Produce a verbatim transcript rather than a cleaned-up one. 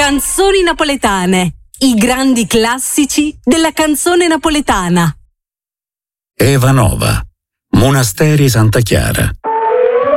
Canzoni napoletane, i grandi classici della canzone napoletana. Eva Nova, Monasteri Santa Chiara.